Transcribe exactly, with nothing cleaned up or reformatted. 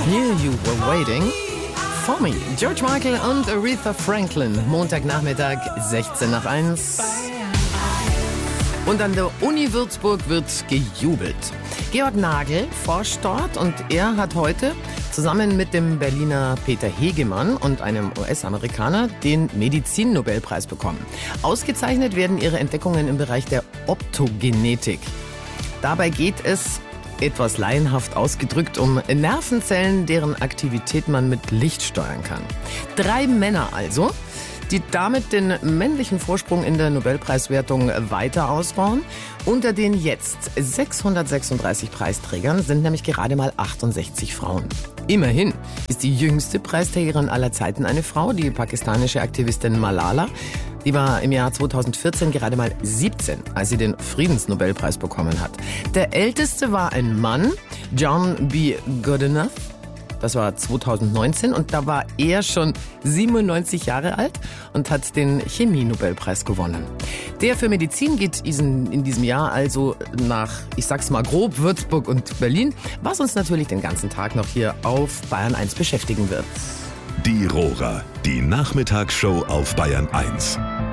Knew You Were Waiting for Me. George Michael und Aretha Franklin. Montagnachmittag, sechzehn nach eins. Und an der Uni Würzburg wird gejubelt. Georg Nagel forscht dort und er hat heute zusammen mit dem Berliner Peter Hegemann und einem U S-Amerikaner den Medizin-Nobelpreis bekommen. Ausgezeichnet werden ihre Entdeckungen im Bereich der Optogenetik. Dabei geht es, etwas laienhaft ausgedrückt, um Nervenzellen, deren Aktivität man mit Licht steuern kann. Drei Männer also, die damit den männlichen Vorsprung in der Nobelpreiswertung weiter ausbauen. Unter den jetzt sechshundertsechsunddreißig Preisträgern sind nämlich gerade mal achtundsechzig Frauen. Immerhin ist die jüngste Preisträgerin aller Zeiten eine Frau, die pakistanische Aktivistin Malala. Die war im Jahr zweitausendvierzehn gerade mal siebzehn, als sie den Friedensnobelpreis bekommen hat. Der älteste war ein Mann, John B. Goodenough. Das war zweitausendneunzehn und da war er schon siebenundneunzig Jahre alt und hat den Chemie-Nobelpreis gewonnen. Der für Medizin geht in diesem Jahr also nach, ich sag's mal grob, Würzburg und Berlin, was uns natürlich den ganzen Tag noch hier auf Bayern eins beschäftigen wird. Die Rohrer, die Nachmittagsshow auf Bayern eins.